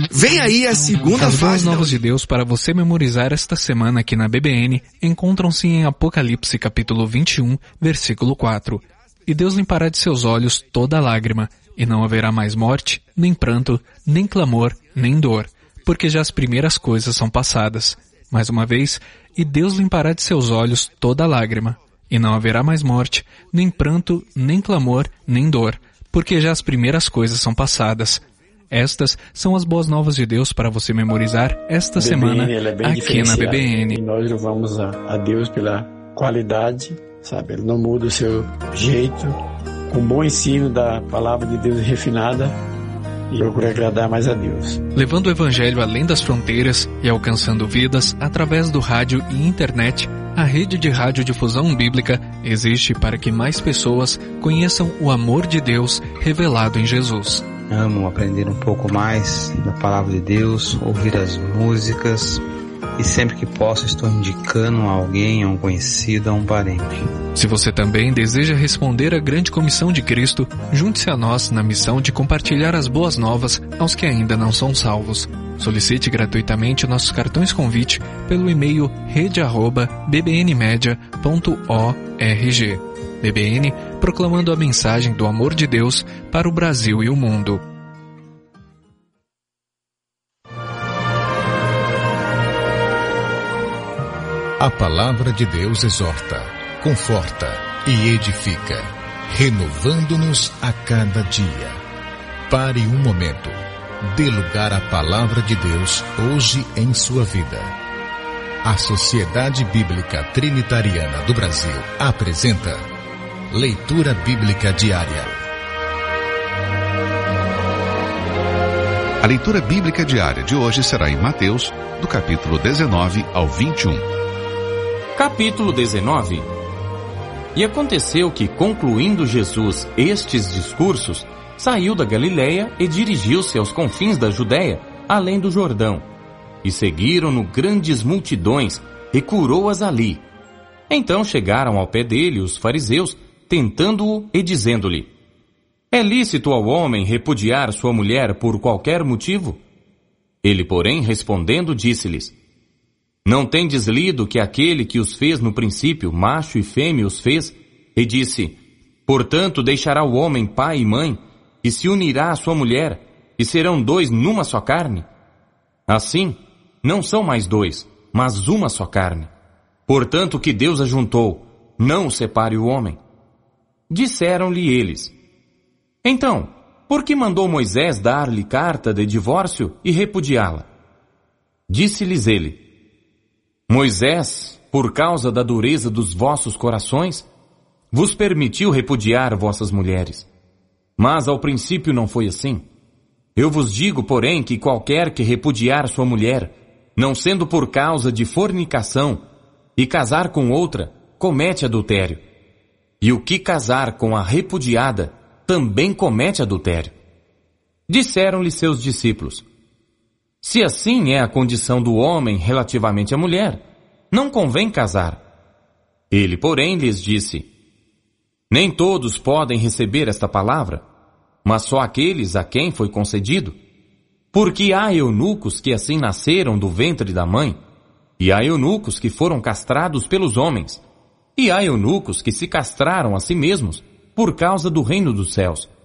Vem aí a segunda As boas fase. novas de Deus para você memorizar esta semana aqui na BBN encontram-se em Apocalipse capítulo 21, versículo 4. E Deus limpará de seus olhos toda lágrima, e não haverá mais morte, nem pranto, nem clamor, nem dor, porque já as primeiras coisas são passadas. Mais uma vez, e Deus limpará de seus olhos toda lágrima, e não haverá mais morte, nem pranto, nem clamor, nem dor, porque já as primeiras coisas são passadas. Estas são as boas novas de Deus para você memorizar esta semana aqui na BBN. E nós louvamos a Deus pela qualidade, sabe? Ele não muda o seu jeito, com bom ensino da palavra de Deus refinada, e procura agradar mais a Deus. Levando o Evangelho além das fronteiras e alcançando vidas através do rádio e internet, a rede de radiodifusão bíblica existe para que mais pessoas conheçam o amor de Deus revelado em Jesus. Amo aprender um pouco mais da palavra de Deus, ouvir as músicas e sempre que posso estou indicando a alguém, a um conhecido, a um parente. Se você também deseja responder à grande comissão de Cristo, junte-se a nós na missão de compartilhar as boas novas aos que ainda não são salvos. Solicite gratuitamente nossos cartões convite pelo e-mail rede@bbnmedia.org. BBN, proclamando a mensagem do amor de Deus para o Brasil e o mundo. A palavra de Deus exorta, conforta e edifica, renovando-nos a cada dia. Pare um momento. Dê lugar à palavra de Deus hoje em sua vida. A Sociedade Bíblica Trinitariana do Brasil apresenta Leitura Bíblica Diária. A leitura bíblica diária de hoje será em Mateus, do capítulo 19 ao 21. Capítulo 19. E aconteceu que, concluindo Jesus estes discursos, saiu da Galileia e dirigiu-se aos confins da Judéia, além do Jordão. E seguiram-no grandes multidões, e curou-as ali. Então chegaram ao pé dele os fariseus, tentando-o e dizendo-lhe: É lícito ao homem repudiar sua mulher por qualquer motivo? Ele, porém, respondendo, disse-lhes: Não tendes lido que aquele que os fez no princípio, macho e fêmea os fez, e disse: Portanto deixará o homem pai e mãe, e se unirá à sua mulher, e serão dois numa só carne? Assim, não são mais dois, mas uma só carne. Portanto, o que Deus ajuntou, não o separe o homem. Disseram-lhe eles: Então, por que mandou Moisés dar-lhe carta de divórcio e repudiá-la? Disse-lhes ele: Moisés, por causa da dureza dos vossos corações, vos permitiu repudiar vossas mulheres. Mas ao princípio não foi assim. Eu vos digo, porém, que qualquer que repudiar sua mulher, não sendo por causa de fornicação, e casar com outra, comete adultério. E o que casar com a repudiada, também comete adultério. Disseram-lhe seus discípulos: Se assim é a condição do homem relativamente à mulher, não convém casar. Ele, porém, lhes disse: Nem todos podem receber esta palavra, mas só aqueles a quem foi concedido. Porque há eunucos que assim nasceram do ventre da mãe, e há eunucos que foram castrados pelos homens, e há eunucos que se castraram a si mesmos por causa do reino dos céus.